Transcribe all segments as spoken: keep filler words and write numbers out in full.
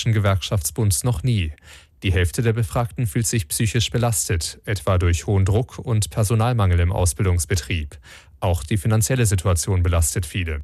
Deutschen Gewerkschaftsbund noch nie. Die Hälfte der Befragten fühlt sich psychisch belastet, etwa durch hohen Druck und Personalmangel im Ausbildungsbetrieb. Auch die finanzielle Situation belastet viele.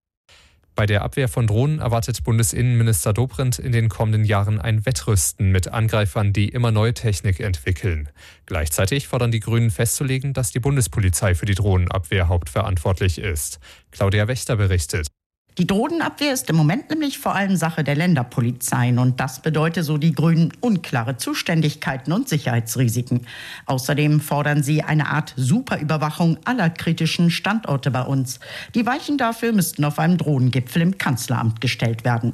Bei der Abwehr von Drohnen erwartet Bundesinnenminister Dobrindt in den kommenden Jahren ein Wettrüsten mit Angreifern, die immer neue Technik entwickeln. Gleichzeitig fordern die Grünen festzulegen, dass die Bundespolizei für die Drohnenabwehr hauptverantwortlich ist. Claudia Wächter berichtet. Die Drohnenabwehr ist im Moment nämlich vor allem Sache der Länderpolizeien und das bedeutet, so die Grünen, unklare Zuständigkeiten und Sicherheitsrisiken. Außerdem fordern sie eine Art Superüberwachung aller kritischen Standorte bei uns. Die Weichen dafür müssten auf einem Drohnengipfel im Kanzleramt gestellt werden.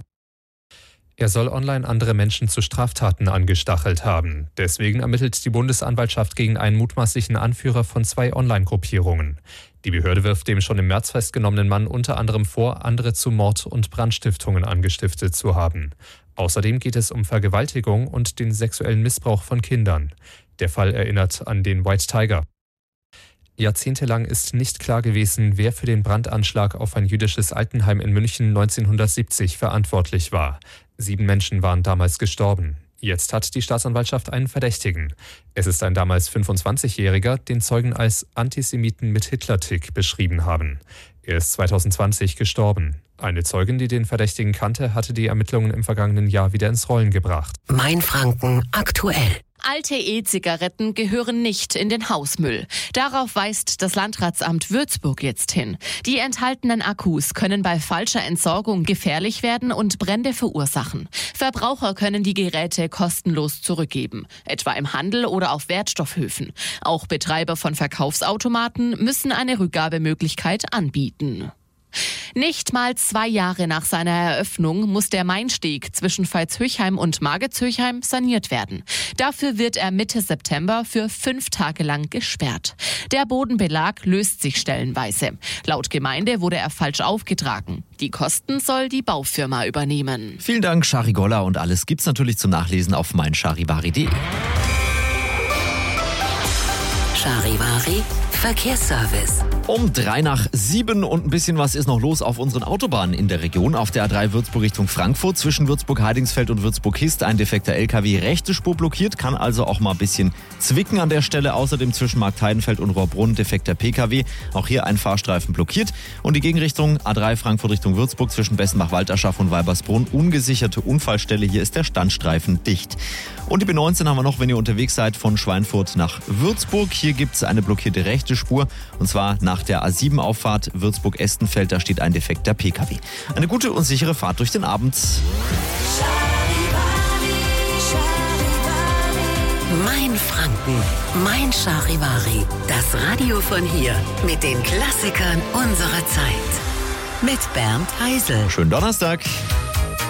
Er soll online andere Menschen zu Straftaten angestachelt haben. Deswegen ermittelt die Bundesanwaltschaft gegen einen mutmaßlichen Anführer von zwei Online-Gruppierungen. Die Behörde wirft dem schon im März festgenommenen Mann unter anderem vor, andere zu Mord- und Brandstiftungen angestiftet zu haben. Außerdem geht es um Vergewaltigung und den sexuellen Missbrauch von Kindern. Der Fall erinnert an den White Tiger. Jahrzehntelang ist nicht klar gewesen, wer für den Brandanschlag auf ein jüdisches Altenheim in München neunzehnhundertsiebzig verantwortlich war. Sieben Menschen waren damals gestorben. Jetzt hat die Staatsanwaltschaft einen Verdächtigen. Es ist ein damals fünfundzwanzigjähriger, den Zeugen als Antisemiten mit Hitler-Tick beschrieben haben. Er ist zweitausendzwanzig gestorben. Eine Zeugin, die den Verdächtigen kannte, hatte die Ermittlungen im vergangenen Jahr wieder ins Rollen gebracht. Mainfranken aktuell. Alte E-Zigaretten gehören nicht in den Hausmüll. Darauf weist das Landratsamt Würzburg jetzt hin. Die enthaltenen Akkus können bei falscher Entsorgung gefährlich werden und Brände verursachen. Verbraucher können die Geräte kostenlos zurückgeben, etwa im Handel oder auf Wertstoffhöfen. Auch Betreiber von Verkaufsautomaten müssen eine Rückgabemöglichkeit anbieten. Nicht mal zwei Jahre nach seiner Eröffnung muss der Mainsteg zwischen Veitshöchheim und Margetshöchheim saniert werden. Dafür wird er Mitte September für fünf Tage lang gesperrt. Der Bodenbelag löst sich stellenweise. Laut Gemeinde wurde er falsch aufgetragen. Die Kosten soll die Baufirma übernehmen. Vielen Dank, Shari Golla, und alles gibt's natürlich zum Nachlesen auf meincharivari punkt de. Charivari Verkehrsservice. Um drei nach sieben und ein bisschen was ist noch los auf unseren Autobahnen in der Region. Auf der A drei Würzburg Richtung Frankfurt zwischen Würzburg-Heidingsfeld und Würzburg-Hist ein defekter L K W, rechte Spur blockiert, kann also auch mal ein bisschen zwicken an der Stelle. Außerdem zwischen Markt-Heidenfeld und Rohrbrunn defekter P K W, auch hier ein Fahrstreifen blockiert. Und die Gegenrichtung A drei Frankfurt Richtung Würzburg zwischen Bessenbach-Walterschaft und Weibersbrunn, ungesicherte Unfallstelle, hier ist der Standstreifen dicht. Und die B neunzehn haben wir noch, wenn ihr unterwegs seid von Schweinfurt nach Würzburg. Hier gibt es eine blockierte rechte Spur und zwar nach der A sieben Auffahrt Würzburg-Estenfeld, da steht ein defekter P K W. Eine gute und sichere Fahrt durch den Abend. Mainfranken, Mein Charivari, das Radio von hier mit den Klassikern unserer Zeit. Mit Bernd Heisel. Schönen Donnerstag.